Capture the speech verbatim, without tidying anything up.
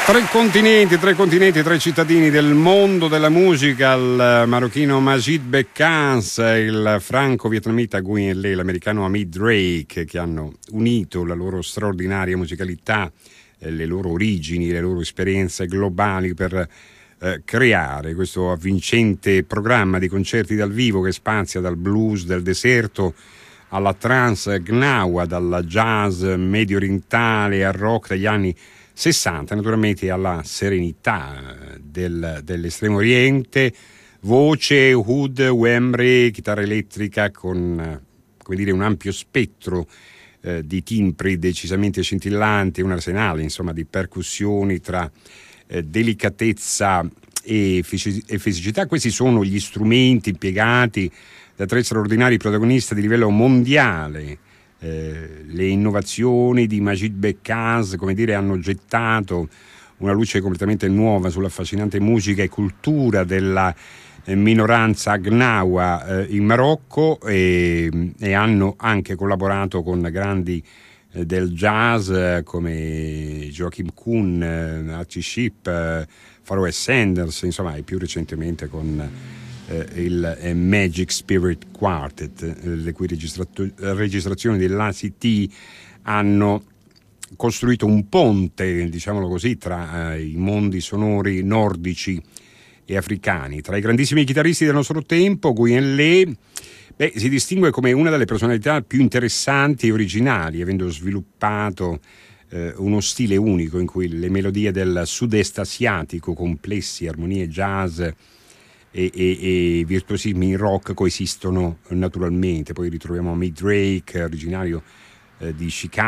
Tre continenti, tre continenti, tre cittadini del mondo della musica, il marocchino Majid Bekkans, il franco-vietnamita Nguyen Le, l'americano Amit Drake, che hanno unito la loro straordinaria musicalità, eh, le loro origini, le loro esperienze globali per eh, creare questo avvincente programma di concerti dal vivo che spazia dal blues del deserto alla trance gnawa, dal jazz medio orientale al rock degli anni sessanta, naturalmente alla serenità del, dell'estremo oriente, voce, oud, wembley, chitarra elettrica con, come dire, un ampio spettro eh, di timbri decisamente scintillanti, un arsenale insomma di percussioni tra eh, delicatezza e, fisi- e fisicità. Questi sono gli strumenti impiegati da tre straordinari protagonisti di livello mondiale. Eh, le innovazioni di Majid Bekkans, come dire, hanno gettato una luce completamente nuova sull'affascinante musica e cultura della eh, minoranza gnawa eh, in Marocco e, e hanno anche collaborato con grandi eh, del jazz eh, come Joachim Kuhn, eh, Archie Shepp, eh, Pharoah Sanders, insomma, e più recentemente con Eh, il eh, Magic Spirit Quartet, eh, le cui registrato- registrazioni dell'A C T hanno costruito un ponte, diciamolo così, tra eh, i mondi sonori nordici e africani. Tra i grandissimi chitarristi del nostro tempo, Nguyen Le beh, si distingue come una delle personalità più interessanti e originali, avendo sviluppato eh, uno stile unico in cui le melodie del sud-est asiatico, complessi, armonie jazz E, e, e virtuosismi in rock coesistono naturalmente. Poi ritroviamo Amit Drake, originario eh, di Chicago,